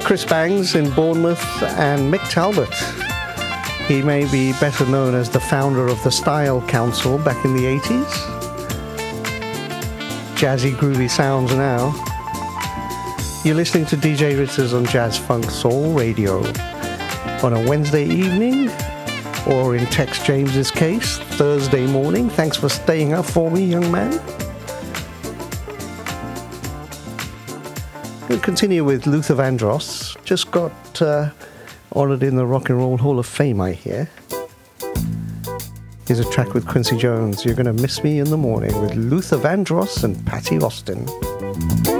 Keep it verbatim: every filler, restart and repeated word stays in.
Chris Bangs in Bournemouth, and Mick Talbot. He may be better known as the founder of the Style Council back in the eighties. Jazzy, groovy sounds now. You're listening to D J Ritzers on Jazz Funk Soul Radio on a Wednesday evening, or in Tex James's case, Thursday morning. Thanks for staying up for me, young man. We'll continue with Luther Vandross. Just got uh, honoured in the Rock and Roll Hall of Fame, I hear. Here's a track with Quincy Jones, You're Gonna Miss Me in the Morning, with Luther Vandross and Patty Austin.